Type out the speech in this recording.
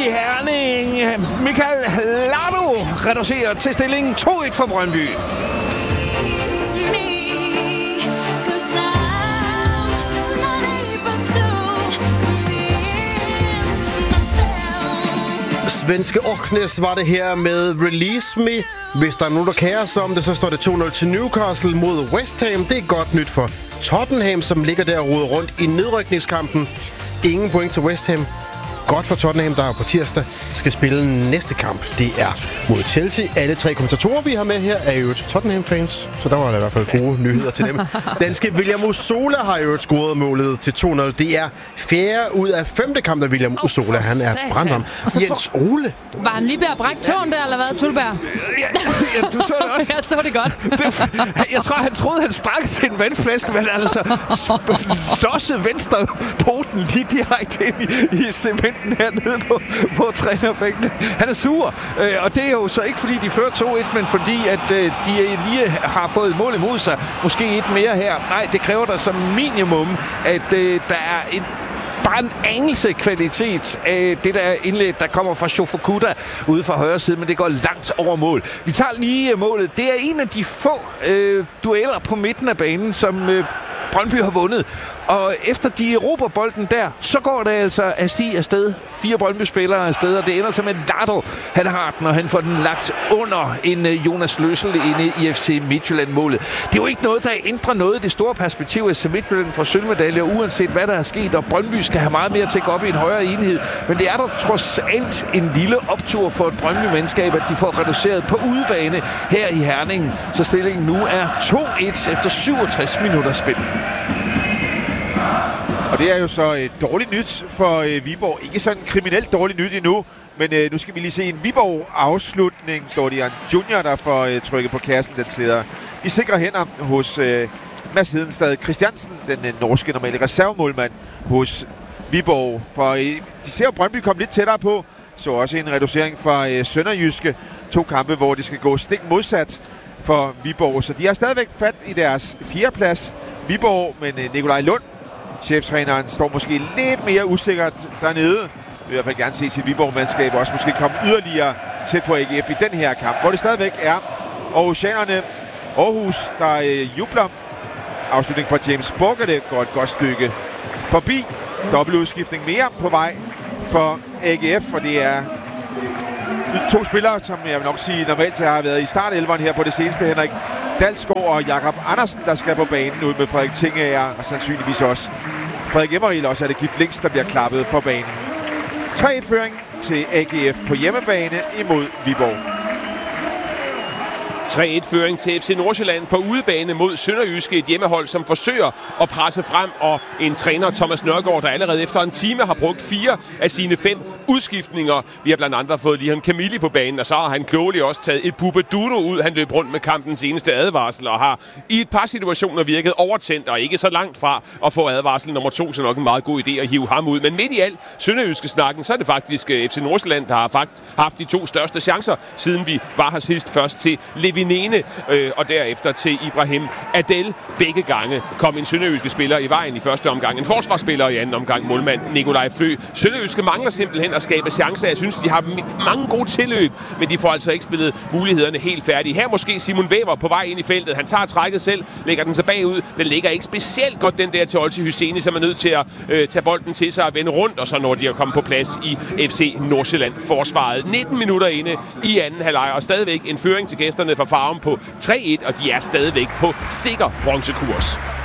Herning. Michael Lardo reducerer til stillingen 2-1 for Brøndby. Svenske Orknes var det her med Release Me. Hvis der er nogen, der kærer sig om det, så står det 2-0 til Newcastle mod West Ham. Det er godt nyt for Tottenham, som ligger der og roder rundt i nedrykningskampen. Ingen point til West Ham. Godt for Tottenham, der på tirsdag skal spille næste kamp. Det er mod Chelsea. Alle 3 kommentatorer, vi har med her, er jo Tottenham-fans, så der var der i hvert fald gode nyheder til dem. Danske William Usola har jo scoret målet til 2-0. Det er 4. ud af 5. kamp, der William Usola. Han er brandvarm. Jens Ole. Var han lige ved at brække tåen der, eller hvad, Tulberg? Ja, du så det også. Jeg så det godt. Jeg tror, han troede, han sparkede til en vandflaske, men altså losse venstre poten lige direkte ind i cementen hernede på trænerbænken. Han er sur, og det er jo så ikke, fordi de fører 2-1, men fordi, at de lige har fået mål imod sig. Måske et mere her. Nej, det kræver der som minimum, at der er bare en anelse kvalitet af det der indlæg, der kommer fra Shofukuda ude fra højre side, men det går langt over mål. Vi tager lige målet. Det er en af de få dueller på midten af banen, som Brøndby har vundet. Og efter de erobrer bolden der, så går det altså afsted. 4 Brøndby-spillere afsted, og det ender som en Lardo. Han har den, og han får den lagt under en Jonas Løssel inde i FC Midtjylland-målet. Det er jo ikke noget, der ændrer noget i det store perspektiv. FC Midtjylland får sølvmedaljer, uanset hvad der er sket, og Brøndby skal have meget mere til at gå op i en højere enhed. Men det er der trods alt en lille optur for et Brøndby-mandskab, at de får reduceret på udebane her i Herning. Så stillingen nu er 2-1 efter 67 minutter spil. Og det er jo så dårligt nyt for Viborg. Ikke sådan kriminelt dårligt nyt endnu, men nu skal vi lige se en Viborg-afslutning. Dorian Junior, der får trykket på kassen, den sidder i sikre hænder hos Mads Hedenstad Christiansen, den norske normale reservemålmand hos Viborg. For de ser jo Brøndby komme lidt tættere på, så også en reducering fra Sønderjyske. 2 kampe, hvor de skal gå stik modsat for Viborg. Så de har stadigvæk fat i deres 4. plads. Viborg, men Nikolaj Lund, cheftræneren, står måske lidt mere usikkert dernede. Jeg vil i hvert fald gerne se sit Viborg-mandskab også måske komme yderligere tæt på AGF i den her kamp, hvor det stadigvæk er Aarhusianerne. Aarhus, der jubler. Afslutning fra James Borgerde går et godt stykke forbi. Dobbeltudskiftning mere på vej for AGF, og det er 2 spillere, som jeg vil nok sige normalt har været i startelveren her på det seneste. Henrik Dalsgaard og Jakob Andersen, der skal på banen ud med Frederik Tingager, og sandsynligvis også Frederik Emmeril. Også er det Gif Links, der bliver klappet for banen. 3-1-føring til AGF på hjemmebane imod Viborg. 3-1-føring til FC Nordsjælland på udebane mod Sønderjyske, et hjemmehold, som forsøger at presse frem, og en træner, Thomas Nørgaard, der allerede efter en time har brugt 4 af sine 5 udskiftninger. Vi har blandt andet fået Lihan Kamili på banen, og så har han klogeligt også taget et Bubba Dudo ud. Han løb rundt med kampens eneste advarsel, og har i et par situationer virket overtændt, og ikke så langt fra at få advarsel nummer 2, så nok en meget god idé at hive ham ud. Men midt i alt Sønderjyske snakken, så er det faktisk FC Nordsjælland, der har haft de 2 største chancer, siden vi var her sidst. Først til Levinene, og derefter til Ibrahim Adel. Begge gange kom en sønderjyske spiller i vejen i første omgang. En forsvarsspiller i anden omgang, målmand Nikolaj Flø. Sønderjyske mangler simpelthen at skabe chancer. Jeg synes, de har mange gode tilløb, men de får altså ikke spillet mulighederne helt færdige. Her måske Simon Weber på vej ind i feltet. Han tager trækket selv, lægger den så bagud. Den ligger ikke specielt godt, den der til Olti Hyseni, som er nødt til at tage bolden til sig og vende rundt, og så når de at komme på plads i FC Nordsjælland-forsvaret. 19 minutter inde i anden halvleg, og stadigvæk en føring til gæsterne fra Farum på 3-1, og de er stadigvæk på sikker bronzekurs.